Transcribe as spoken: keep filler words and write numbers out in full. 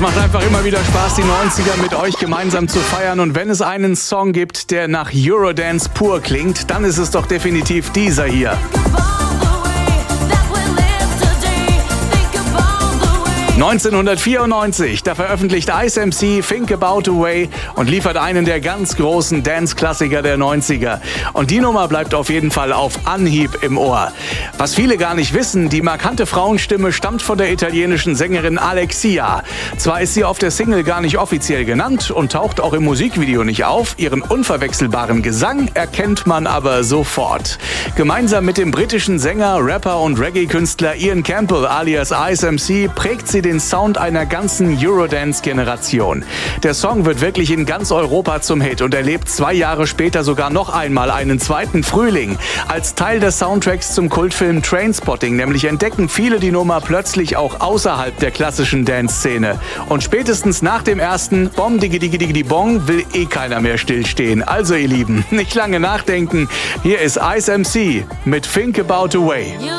macht einfach immer wieder Spaß, die neunziger mit euch gemeinsam zu feiern. Und wenn es einen Song gibt, der nach Eurodance pur klingt, dann ist es doch definitiv dieser hier. neunzehnhundertvierundneunzig, da veröffentlicht Ice M C Think About a Way und liefert einen der ganz großen Dance-Klassiker der neunziger. Und die Nummer bleibt auf jeden Fall auf Anhieb im Ohr. Was viele gar nicht wissen, die markante Frauenstimme stammt von der italienischen Sängerin Alexia. Zwar ist sie auf der Single gar nicht offiziell genannt und taucht auch im Musikvideo nicht auf, ihren unverwechselbaren Gesang erkennt man aber sofort. Gemeinsam mit dem britischen Sänger, Rapper und Reggae-Künstler Ian Campbell alias Ice M C prägt sie den Sound einer ganzen Eurodance-Generation. Der Song wird wirklich in ganz Europa zum Hit und erlebt zwei Jahre später sogar noch einmal einen zweiten Frühling. Als Teil des Soundtracks zum Kultfilm Trainspotting nämlich entdecken viele die Nummer plötzlich auch außerhalb der klassischen Dance-Szene. Und spätestens nach dem ersten Bom Diggi Diggi Diggi Bong will eh keiner mehr stillstehen. Also ihr Lieben, nicht lange nachdenken. Hier ist Ice M C mit Think About a Way.